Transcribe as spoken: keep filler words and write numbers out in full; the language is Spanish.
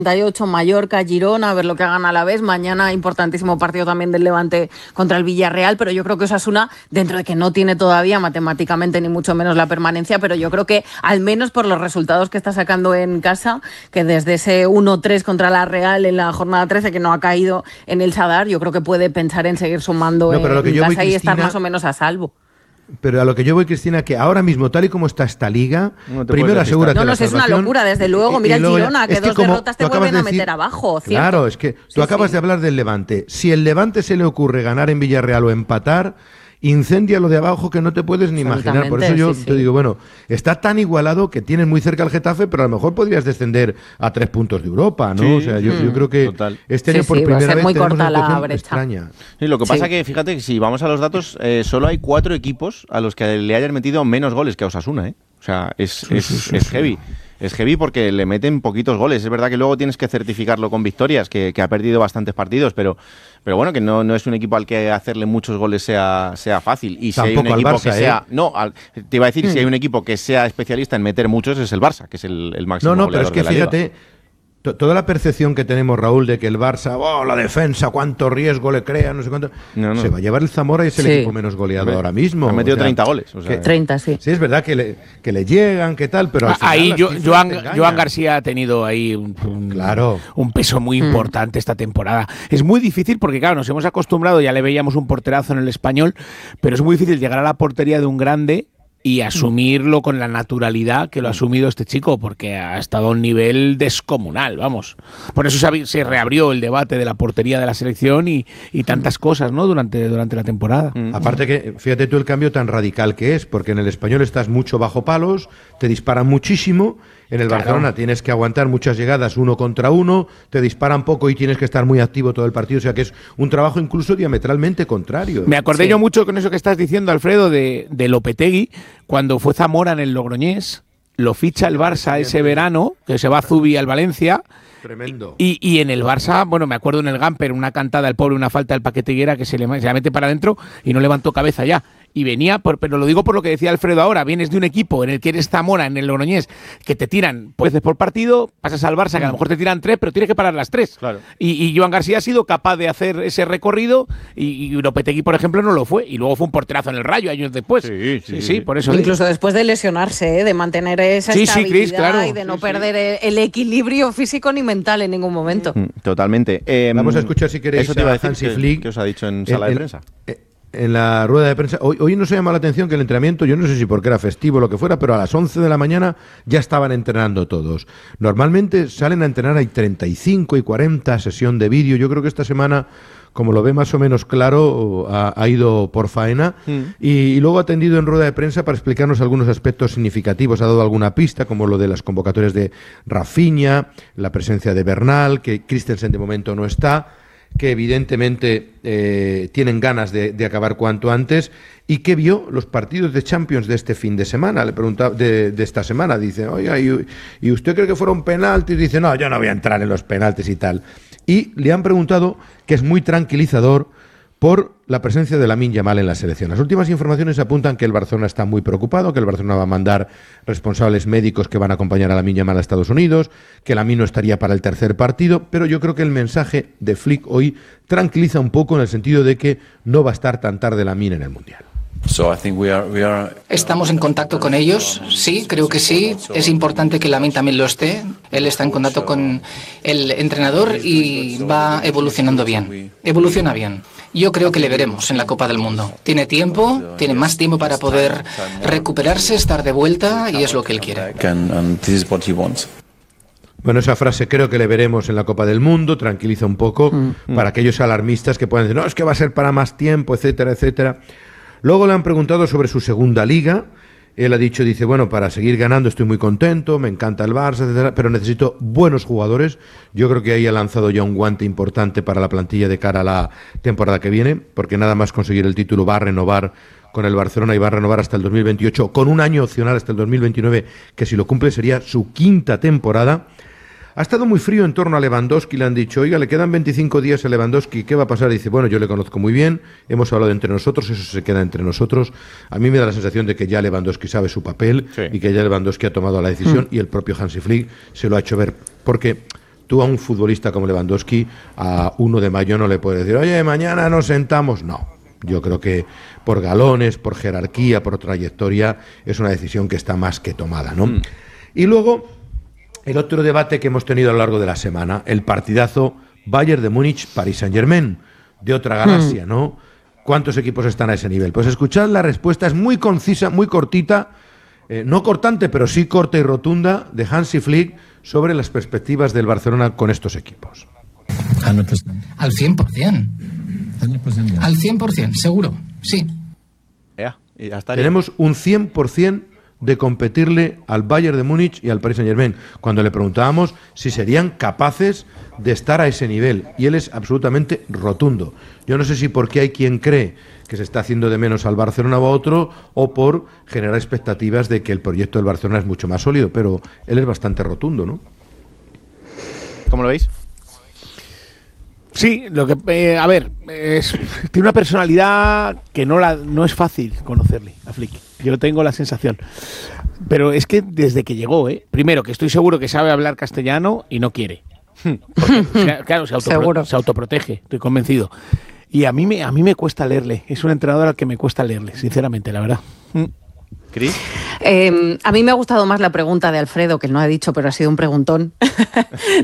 treinta y ocho, Mallorca, Girona, a ver lo que hagan a la vez. Mañana importantísimo partido también del Levante contra el Villarreal, pero yo creo que Osasuna, dentro de que no tiene todavía matemáticamente ni mucho menos la permanencia, pero yo creo que al menos por los resultados que está sacando en casa, que desde ese uno tres contra la Real en la jornada trece, que no ha caído en el Sadar, yo creo que puede pensar en seguir sumando no, en, en casa voy, Cristina, y estar más o menos a salvo. Pero a lo que yo voy, Cristina, que ahora mismo, tal y como está esta liga, no primero asegúrate no, no, la es una locura, desde luego. Mira el Girona, que, que dos derrotas te vuelven de decir, a meter abajo. ¿cierto? Claro, es que tú sí, acabas sí. de hablar del Levante. Si el Levante se le ocurre ganar en Villarreal o empatar, incendia lo de abajo que no te puedes ni imaginar. Por eso yo sí, te sí. digo, bueno, está tan igualado que tienes muy cerca al Getafe, pero a lo mejor podrías descender a tres puntos de Europa, ¿no? Sí, o sea, yo, mm, yo creo que total. este año sí, por sí, primera vez muy tenemos corta una situación la brecha. extraña. Sí, lo que pasa sí. que, fíjate, que si vamos a los datos, eh, solo hay cuatro equipos a los que le hayan metido menos goles que a Osasuna, ¿eh? O sea, es, sí, es, sí, sí, es heavy. Sí. Es heavy porque le meten poquitos goles. Es verdad que luego tienes que certificarlo con victorias, que, que ha perdido bastantes partidos, pero, pero bueno, que no, no es un equipo al que hacerle muchos goles sea, sea fácil. Y si Tampoco hay un equipo Barça, que sea... ¿eh? No, al, te iba a decir, mm. si hay un equipo que sea especialista en meter muchos, es el Barça, que es el, el máximo No, no, goleador pero es que de la fíjate... Liga. Toda la percepción que tenemos, Raúl, de que el Barça, oh, la defensa, cuánto riesgo le crea, no sé cuánto... No, no. Se va a llevar el Zamora y es el sí. equipo menos goleado Me, ahora mismo. Ha metido o sea, treinta goles. O sea, que, treinta, sí. Sí, es verdad que le, que le llegan, que tal, pero... Al final ahí yo, Joan, Joan García ha tenido ahí un, un, claro. un peso muy mm. importante esta temporada. Es muy difícil porque, claro, nos hemos acostumbrado, ya le veíamos un porterazo en el Español, pero es muy difícil llegar a la portería de un grande y asumirlo con la naturalidad que lo ha asumido este chico, porque ha estado a un nivel descomunal, vamos. Por eso se, se reabrió el debate de la portería de la selección y, y tantas cosas, ¿no?, durante, durante la temporada. Mm. Aparte que, fíjate tú el cambio tan radical que es, porque en el Español estás mucho bajo palos, te disparan muchísimo. En el claro. Barcelona tienes que aguantar muchas llegadas uno contra uno, te disparan poco y tienes que estar muy activo todo el partido, o sea que es un trabajo incluso diametralmente contrario. Me acordé sí. yo mucho con eso que estás diciendo, Alfredo, de, de Lopetegui, cuando fue Zamora en el Logroñés, lo ficha el Barça ese verano, que se va a Zubi al Valencia. Tremendo. Y, y en el Barça, bueno, me acuerdo en el Gamper, una cantada del pobre, una falta del Paquetiguera que se le se la mete para adentro y no levantó cabeza ya. Y venía, por, pero lo digo por lo que decía Alfredo ahora, vienes de un equipo en el que eres Zamora, en el Logroñés, que te tiran veces por partido, pasas al Barça, que a lo mejor te tiran tres, pero tienes que parar las tres. Claro. Y, y Joan García ha sido capaz de hacer ese recorrido y, y Lopetegui, por ejemplo, no lo fue. Y luego fue un porterazo en el Rayo años después. Sí, sí, sí, sí por eso. Incluso digo. después de lesionarse, ¿eh? De mantener esa sí, estabilidad sí, Chris, claro. y de no sí, perder sí. el equilibrio físico ni mental en ningún momento. Totalmente. Eh, Vamos a escuchar, si queréis, eso te iba a decir Hansi que, Flick. que os ha dicho en sala el, de prensa. El, en la rueda de prensa, hoy, hoy nos ha llamado la atención que el entrenamiento, yo no sé si porque era festivo o lo que fuera, pero a las once de la mañana ya estaban entrenando todos. Normalmente salen a entrenar, hay treinta y cinco y cuarenta, sesión de vídeo. Yo creo que esta semana, como lo ve más o menos claro, ha, ha ido por faena mm. y, y luego ha atendido en rueda de prensa para explicarnos algunos aspectos significativos. Ha dado alguna pista, como lo de las convocatorias de Rafinha, la presencia de Bernal, que Christensen de momento no está, que evidentemente eh, tienen ganas de, de acabar cuanto antes, y que vio los partidos de Champions de este fin de semana. Le preguntaba de, de esta semana, dice, oiga, ¿y, ¿y usted cree que fueron penaltis? Dice, no, yo no voy a entrar en los penaltis y tal. Y le han preguntado, que es muy tranquilizador, por la presencia de Lamine Yamal en la selección. Las últimas informaciones apuntan que el Barcelona está muy preocupado, que el Barcelona va a mandar responsables médicos que van a acompañar a Lamine Yamal a Estados Unidos, que Lamine no estaría para el tercer partido, pero yo creo que el mensaje de Flick hoy tranquiliza un poco en el sentido de que no va a estar tan tarde Lamine en el Mundial. Estamos en contacto con ellos, sí, creo que sí. Es importante que Lamine también lo esté. Él está en contacto con el entrenador y va evolucionando bien. Evoluciona bien. Yo creo que le veremos en la Copa del Mundo. Tiene tiempo, tiene más tiempo para poder recuperarse, estar de vuelta, y es lo que él quiere. Bueno, esa frase creo que le veremos en la Copa del Mundo, tranquiliza un poco mm. para aquellos alarmistas que puedan decir, no, es que va a ser para más tiempo, etcétera, etcétera. Luego le han preguntado sobre su segunda liga. Él ha dicho, dice, bueno, para seguir ganando estoy muy contento, me encanta el Barça, etcétera, pero necesito buenos jugadores. Yo creo que ahí ha lanzado ya un guante importante para la plantilla de cara a la temporada que viene, porque nada más conseguir el título va a renovar con el Barcelona y va a renovar hasta el dos mil veintiocho, con un año opcional hasta el dos mil veintinueve, que si lo cumple sería su quinta temporada. Ha estado muy frío en torno a Lewandowski, le han dicho, oiga, le quedan veinticinco días a Lewandowski, ¿qué va a pasar? Dice, bueno, yo le conozco muy bien, hemos hablado entre nosotros, eso se queda entre nosotros. A mí me da la sensación de que ya Lewandowski sabe su papel sí. y que ya Lewandowski ha tomado la decisión mm. y el propio Hansi Flick se lo ha hecho ver, porque Tú a un futbolista como Lewandowski a uno de mayo no le puedes decir, oye, mañana nos sentamos. No, yo creo que por galones, por jerarquía, por trayectoria, es una decisión que está más que tomada, ¿no? Mm. Y luego, el otro debate que hemos tenido a lo largo de la semana, el partidazo Bayern de Múnich, Paris Saint-Germain, de otra galaxia, mm. ¿no? ¿Cuántos equipos están a ese nivel? Pues escuchad, la respuesta es muy concisa, muy cortita, eh, no cortante, pero sí corta y rotunda, de Hansi Flick sobre las perspectivas del Barcelona con estos equipos. Al cien por ciento. Al cien por ciento, seguro, sí. Ya, y ya estaría. Tenemos un cien por ciento de competirle al Bayern de Múnich y al Paris Saint-Germain, cuando le preguntábamos si serían capaces de estar a ese nivel, y él es absolutamente rotundo. Yo no sé si porque hay quien cree que se está haciendo de menos al Barcelona o a otro, o por generar expectativas de que el proyecto del Barcelona es mucho más sólido, pero él es bastante rotundo, ¿no? ¿Cómo lo veis? Sí, lo que eh, a ver, es, tiene una personalidad que no la no es fácil conocerle a Flick. Yo tengo la sensación. Pero es que desde que llegó, ¿eh? Primero, que estoy seguro que sabe hablar castellano y no quiere. Porque, claro, se, autopro se autoprotege, estoy convencido. Y a mí, me, a mí me cuesta leerle. Es un entrenador al que me cuesta leerle, sinceramente, la verdad. ¿Cris? Eh, a mí me ha gustado más la pregunta de Alfredo, que él no ha dicho, pero ha sido un preguntón.